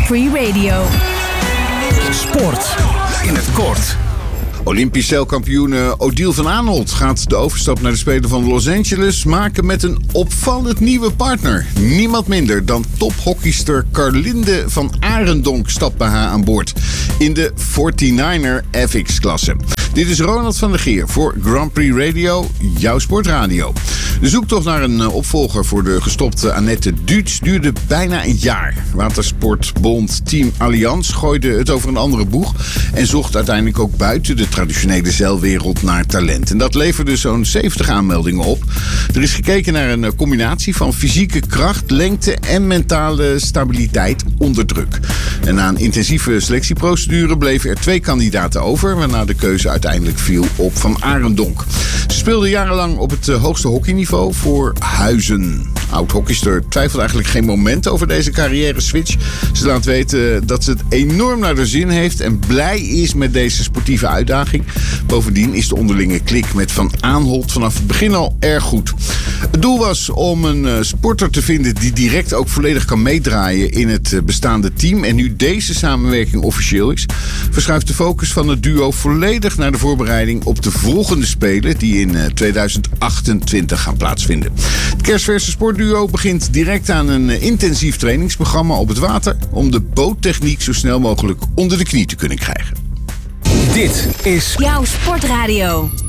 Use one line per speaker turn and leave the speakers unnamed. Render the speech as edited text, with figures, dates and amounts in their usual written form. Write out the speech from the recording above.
Free Radio.
Sport in het kort.
Olympisch zeilkampioen Odile van Aanholt gaat de overstap naar de Spelen van Los Angeles maken met een opvallend nieuwe partner. Niemand minder dan tophockeyster Carlinde van Arendonk stapt bij haar aan boord in de 49er FX-klasse. Dit is Ronald van der Geer voor Grand Prix Radio, jouw sportradio. De zoektocht naar een opvolger voor de gestopte Annette Duits duurde bijna een jaar. Watersportbond Team Allianz gooide het over een andere boeg en zocht uiteindelijk ook buiten de traditionele zeilwereld naar talent. En dat leverde zo'n 70 aanmeldingen op. Er is gekeken naar een combinatie van fysieke kracht, lengte en mentale stabiliteit onder druk. En na een intensieve selectieprocedure bleven er 2 kandidaten over, waarna de keuze uiteindelijk viel op Van Arendonk. Ze speelde jarenlang op het hoogste hockeyniveau voor Huizen. Oud-hockeyster twijfelt eigenlijk geen moment over deze carrière-switch. Ze laat weten dat ze het enorm naar de zin heeft en blij is met deze sportieve uitdaging. Bovendien is de onderlinge klik met Van Aanholt vanaf het begin al erg goed. Het doel was om een sporter te vinden die direct ook volledig kan meedraaien in het bestaande team. En nu deze samenwerking officieel is, verschuift de focus van het duo volledig naar de voorbereiding op de volgende Spelen die in 2028 gaan plaatsvinden. Het kerstverse sportduo begint direct aan een intensief trainingsprogramma op het water om de boottechniek zo snel mogelijk onder de knie te kunnen krijgen.
Dit is
Jouw sportradio.